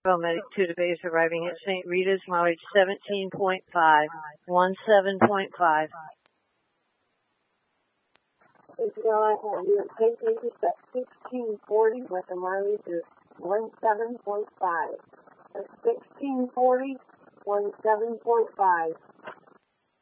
Medic 2 to base arriving at St. Rita's, mileage 17.5, 17.5. ACLI, you're at St. Rita's at 1640 with a mileage of 17.5. That's 1640, 17.5.